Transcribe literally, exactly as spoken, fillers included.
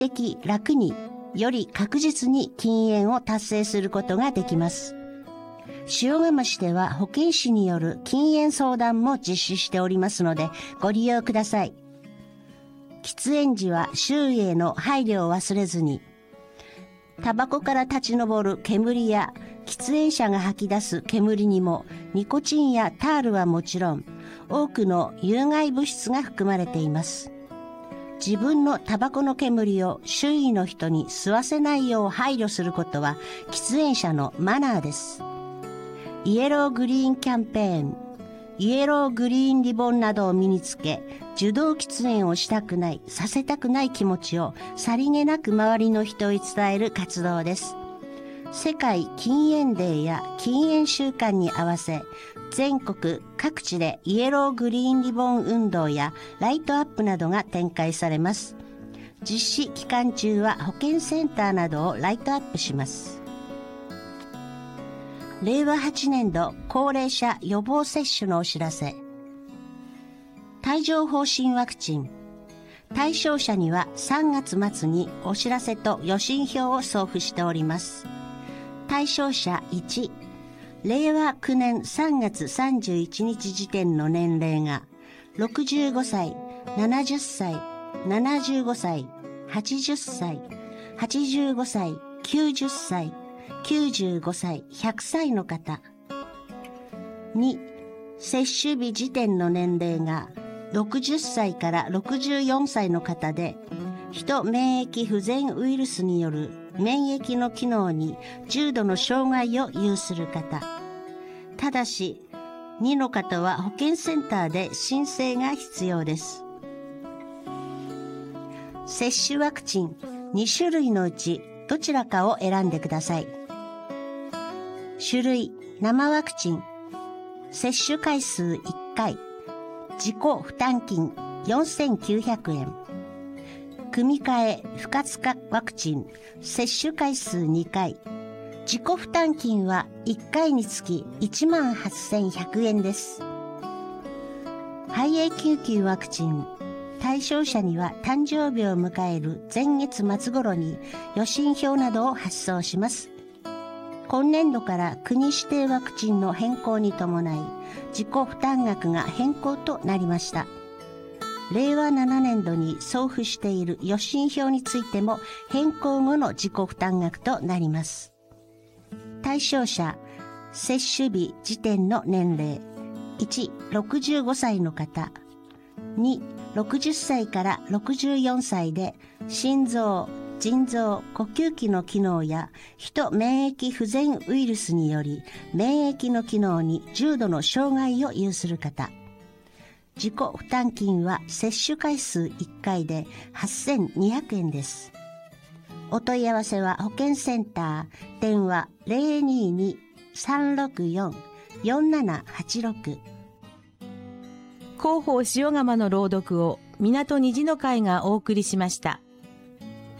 的楽により確実に禁煙を達成することができます。塩釜市では保健師による禁煙相談も実施しておりますのでご利用ください。喫煙時は周囲への配慮を忘れずに、タバコから立ち上る煙や喫煙者が吐き出す煙にもニコチンやタールはもちろん多くの有害物質が含まれています。自分のタバコの煙を周囲の人に吸わせないよう配慮することは喫煙者のマナーです。イエローグリーンキャンペーン、イエローグリーンリボンなどを身につけ、受動喫煙をしたくない、させたくない気持ちをさりげなく周りの人に伝える活動です。世界禁煙デーや禁煙週間に合わせ、全国各地でイエローグリーンリボン運動やライトアップなどが展開されます。実施期間中は保健センターなどをライトアップします。れいわはちねんど高齢者予防接種のお知らせ。帯状疱疹ワクチン。対象者にはさんがつ末にお知らせと予診票を送付しております。対象者いち、れいわきゅうねんさんがつさんじゅういちにち時点の年齢がろくじゅうごさい、ななじゅっさい、ななじゅうごさい、はちじゅっさい、はちじゅうごさい、きゅうじゅっさい、きゅうじゅうごさい、ひゃくさいの方。に、接種日時点の年齢がろくじゅっさいからろくじゅうよんさいの方で、人免疫不全ウイルスによる免疫の機能に重度の障害を有する方。ただし、にの方は保健センターで申請が必要です。接種ワクチンにしゅるいのうちどちらかを選んでください。種類、生ワクチン。接種回数いっかい。自己負担金よんせんきゅうひゃくえん。組み換え不活化ワクチン。接種回数にかい。自己負担金はいっかいにつきいちまんはっせんひゃくえんです。肺炎救急ワクチン。対象者には誕生日を迎える前月末頃に予診票などを発送します。今年度から国指定ワクチンの変更に伴い、自己負担額が変更となりました。れいわななねんどに送付している予診票についても変更後の自己負担額となります。対象者、接種日時点の年齢。いち、ろくじゅうごさいの方。に、ろくじゅっさいからろくじゅうよんさいで心臓、腎臓、呼吸器の機能や人免疫不全ウイルスにより免疫の機能に重度の障害を有する方。自己負担金は接種回数いっかいではっせんにひゃくえんです。お問い合わせは保健センター、電話 ゼロにーにーさんろくよん よんななはちろく。 広報塩釜の朗読を港虹の会がお送りしました。